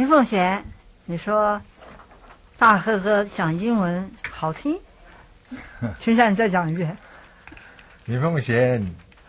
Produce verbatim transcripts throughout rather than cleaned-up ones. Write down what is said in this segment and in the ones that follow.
林凤贤，你说大哥哥讲英文好听，青山你再讲一遍。 林凤贤，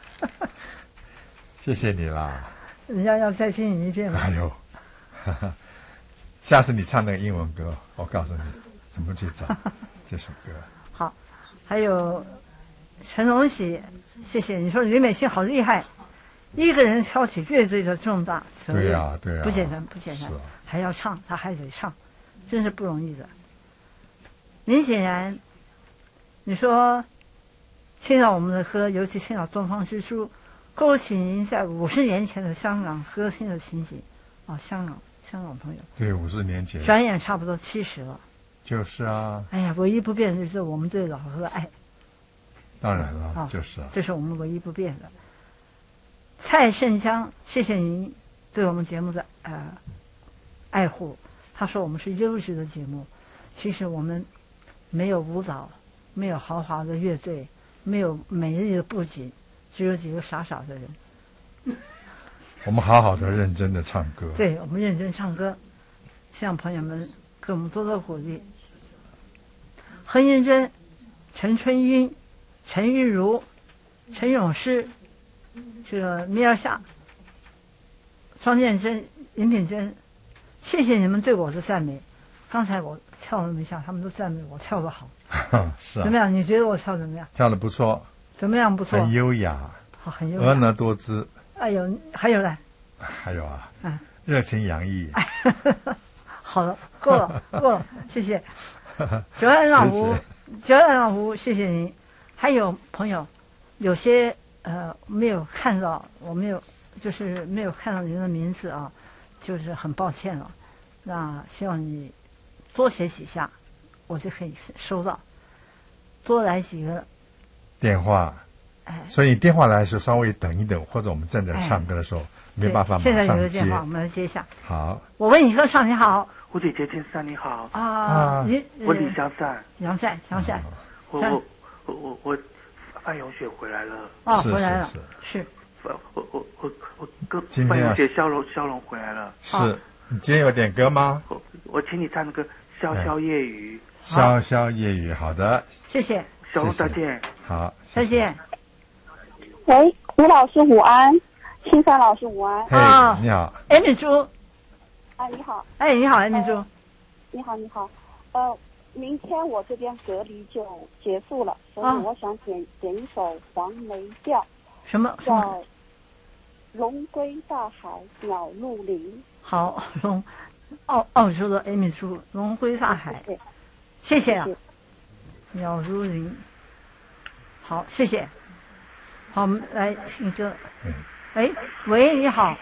谢谢你啦。 人家要再听你一遍嘛。 哎呦，下次你唱那个英文歌，我告诉你怎么去找这首歌。 好，还有陈荣喜，谢谢你说李美欣好厉害，一个人挑起乐队的重大责任， 对呀、啊、对呀、啊， 不简单不简单、 啊， 还要唱，他还得唱，真是不容易的。林显然，你说听到我们的歌，尤其听到《东方之珠》，勾起您在五十年前的香港歌厅的情景。啊，香港香港朋友， 对，五十年前， 转眼差不多七十了。 就是啊。 哎呀，唯一不变的就是我们对老歌的爱。 当然了， 啊， 就是啊， 这是我们唯一不变的。蔡胜江，谢谢您对我们节目的呃爱护。他说我们是优质的节目，其实我们没有舞蹈，没有豪华的乐队，没有美丽的布景，只有几个傻傻的人。 我们好好的认真的唱歌， 对，我们认真唱歌，希望朋友们给我们多多鼓励。何认真、陈春英、陈玉如、陈咏诗，这个米尔夏、庄建珍、林品珍，谢谢你们对我的赞美。刚才我跳了一下，他们都赞美我跳得好。 是啊。 怎么样？你觉得我跳怎么样？ 跳得不错。 怎么样？不错。 很优雅。 好，很优雅。 婀娜多姿。 哎呦，还有呢？ 还有啊。 嗯。 热情洋溢。 好了，够了，够了，谢谢。九安老吴，九安老吴，谢谢您。还有朋友，有些呃没有看到，我没有，就是没有看到您的名字啊，就是很抱歉了。那希望你多写几下，我就可以收到。多来几个电话。哎，所以电话来的时候稍微等一等，或者我们正在唱歌的时候、哎、没办法马上接。 现在有个电话，我们来接一下。 好， 我为你歌唱，你好， 胡姐姐先生你好啊，你我李祥善， 杨善，杨善， 我我我我我范永雪回来了， 哦，回来了， 是是， 我我我我我跟范永雪笑容笑容回来了， 是你今天有点歌吗？ 我我请你唱那个潇潇夜雨， 潇潇夜雨，好的， 谢谢， 小龙再见， 好， 再见。 喂，吴老师午安，青山老师午安。 啊，你好， 艾米珠。 哎，你好。 哎，你好，艾米珠、呃。 你好，你好。呃，明天我这边隔离就结束了，所以我想点、啊、点一首黄梅调。 什么？ 叫《龙归大海鸟入林》。 好，龙澳澳洲的艾米珠，《龙归大海》。对，谢谢啊。鸟如林。好，谢谢。好，我们来听歌。嗯。哎，喂，你好。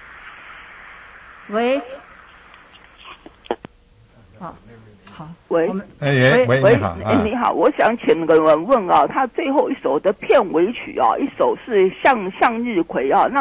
喂。好，好。 喂。 哎喂喂， 喂， 你好。 哎，你好，我想请个人问啊，他最后一首的片尾曲啊，一首是向向日葵啊，那。